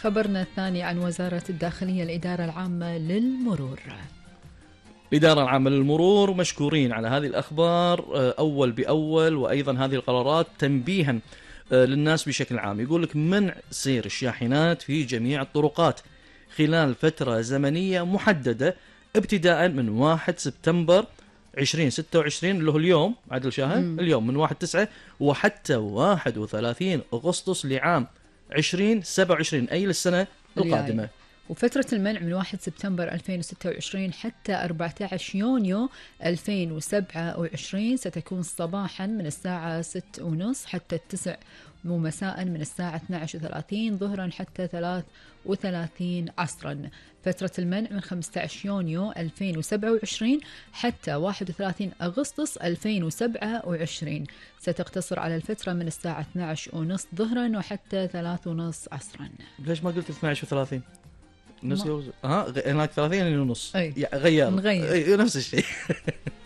خبرنا الثاني عن وزارة الداخلية الإدارة العامة للمرور. الإدارة العامة للمرور مشكورين على هذه الأخبار أول بأول، وأيضا هذه القرارات تنبيها للناس بشكل عام. يقول لك منع سير الشاحنات في جميع الطرقات خلال فترة زمنية محددة ابتداء من 1 سبتمبر 2026 اللي هو اليوم عدل شاهد اليوم من 1/9 وحتى 31 أغسطس لعام 2027 أي للسنة القادمة. وفترة المنع من 1 سبتمبر 2026 حتى 14 يونيو 2027 ستكون صباحا من الساعة 6:30 حتى 9 ومساء من الساعة 12:30 ظهرا حتى 3:30 عصرا. فترة المنع من 15 يونيو 2027 حتى 31 أغسطس 2027 ستقتصر على الفترة من الساعة 12:30 ظهرا وحتى 3:30 عصرا. ليش ما قلت 12 و30؟ نص هناك 30 ونص غير نفس الشيء